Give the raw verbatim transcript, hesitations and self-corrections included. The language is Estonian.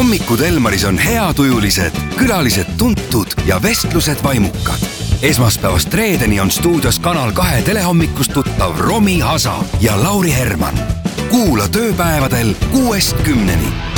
hommikud Elmaris on heatujulised, külalised tuntud ja vestlused vaimukad. Esmaspäevast reedeni on stuudios Kanal kahe telehommikust tuttav Romi Hasa ja Lauri Herman. Kuula tööpäevadel kuuest kümneni.